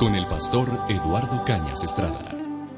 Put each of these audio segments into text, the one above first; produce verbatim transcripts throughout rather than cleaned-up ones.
con el pastor Eduardo Cañas Estrada.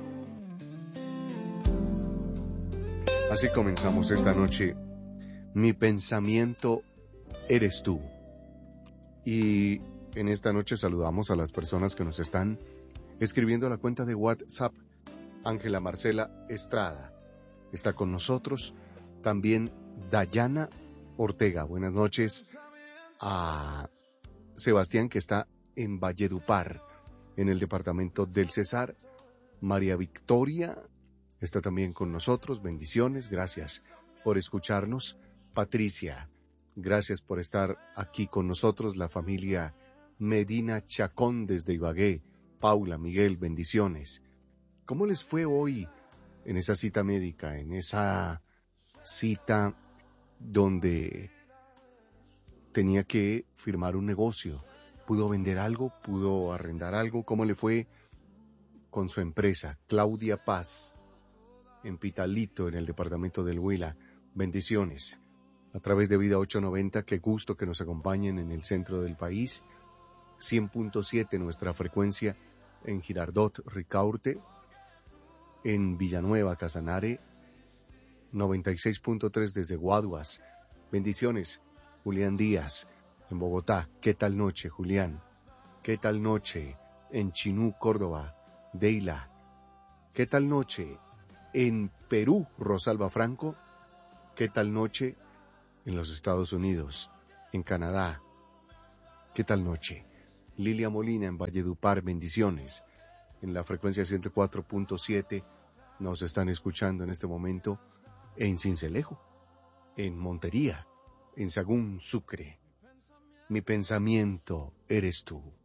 Así comenzamos esta noche. Mi pensamiento eres tú. Y en esta noche saludamos a las personas que nos están escribiendo a la cuenta de WhatsApp. Ángela Marcela Estrada está con nosotros. También Dayana Ortega. Buenas noches a Sebastián, que está en Valledupar, en el departamento del Cesar. María Victoria está también con nosotros. Bendiciones, gracias por escucharnos. Patricia, gracias por estar aquí con nosotros. La familia Medina Chacón desde Ibagué. Paula, Miguel, bendiciones. ¿Cómo les fue hoy en esa cita médica, en esa cita donde tenía que firmar un negocio? ¿Pudo vender algo? ¿Pudo arrendar algo? ¿Cómo le fue con su empresa? Claudia Paz, en Pitalito, en el departamento del Huila. Bendiciones. A través de Vida ochocientos noventa, qué gusto que nos acompañen en el centro del país. cien punto siete nuestra frecuencia en Girardot, Ricaurte. En Villanueva, Casanare. noventa y seis punto tres desde Guaduas. Bendiciones. Julián Díaz, en Bogotá. ¿Qué tal noche, Julián? ¿Qué tal noche en Chinú, Córdoba? Deila. ¿Qué tal noche en Perú, Rosalba Franco? ¿Qué tal noche en los Estados Unidos, en Canadá? ¿Qué tal noche? Lilia Molina en Valledupar, bendiciones. En la frecuencia ciento cuatro punto siete nos están escuchando en este momento en Sincelejo, en Montería, en Sagún, Sucre. Mi pensamiento eres tú.